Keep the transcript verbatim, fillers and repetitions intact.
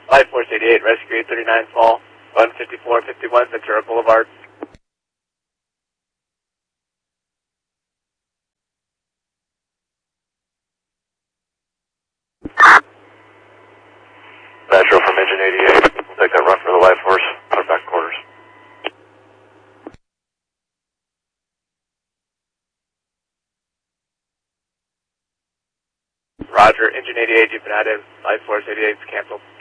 Life Force eighty-eight, Rescue eight thirty-nine Fall, one fifty-four fifty-one Ventura Boulevard. Metro from engine eighty-eight, we'll take that run for the Life Force, put it back quarters. Roger, engine eighty-eight, you've been added, Life Force eighty-eight is canceled.